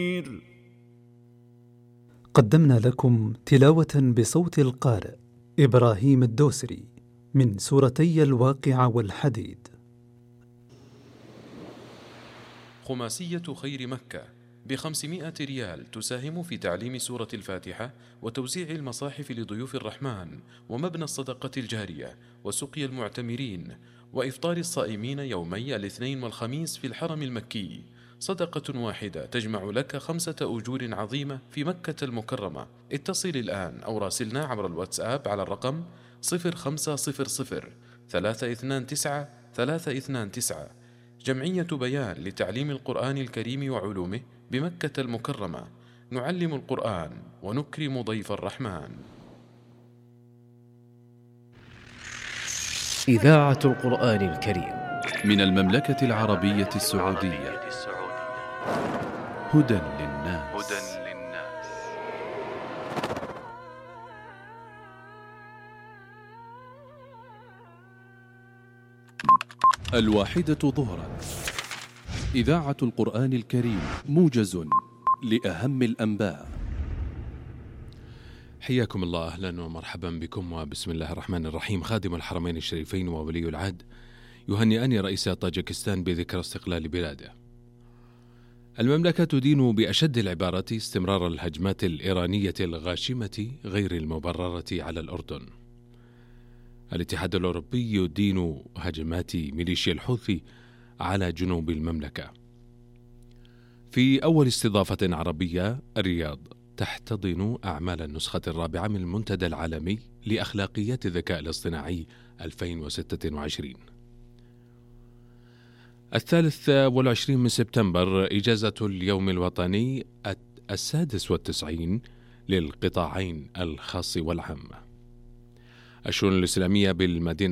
قدمنا لكم تلاوة بصوت القارئ إبراهيم الدوسري من سورتي الواقعة والحديد. خماسية خير مكة ب500 ريال تساهم في تعليم سورة الفاتحة وتوزيع المصاحف لضيوف الرحمن ومبنى الصدقة الجارية وسقي المعتمرين وإفطار الصائمين يومي الاثنين والخميس في الحرم المكي. صدقة واحدة تجمع لك 5 أجور عظيمة في مكة المكرمة. اتصل الآن أو راسلنا عبر الواتساب على الرقم 0500 329 329. جمعية بيان لتعليم القرآن الكريم وعلومه بمكة المكرمة. نعلم القرآن ونكرم ضيف الرحمن. إذاعة القرآن الكريم من المملكة العربية السعودية. هدى للناس. الواحدة ظهرا. إذاعة القرآن الكريم، موجز لأهم الأنباء. حياكم الله، أهلا ومرحبا بكم، وبسم الله الرحمن الرحيم. خادم الحرمين الشريفين وولي العهد يهنئان رئيس طاجكستان بذكرى استقلال بلاده. المملكة تدين بأشد العبارات استمرار الهجمات الإيرانية الغاشمة غير المبررة على الأردن. الاتحاد الأوروبي يدين هجمات ميليشيا الحوثي على جنوب المملكة. في أول استضافة عربية، الرياض تحتضن أعمال النسخة الرابعة من المنتدى العالمي لأخلاقيات الذكاء الاصطناعي 2026. 23 من سبتمبر إجازة اليوم الوطني 96 للقطاعين الخاص والعام. الشؤون الإسلامية بالمدينة